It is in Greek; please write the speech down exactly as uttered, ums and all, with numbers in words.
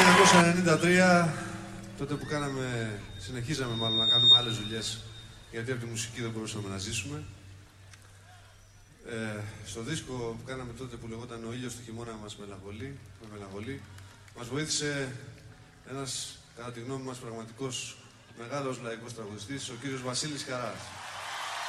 χίλια εννιακόσια ενενήντα τρία, τότε που κάναμε, συνεχίζαμε μάλλον να κάνουμε άλλες δουλειές, γιατί από τη μουσική δεν μπορούσαμε να ζήσουμε. Ε, στο δίσκο που κάναμε τότε που λεγόταν «Ο ήλιος του χειμώνα μας μελαγχολεί», με μελαγχολεί, μας βοήθησε ένας, κατά τη γνώμη μας, πραγματικός μεγάλος λαϊκός τραγουδιστής, ο κύριος Βασίλης Καράς.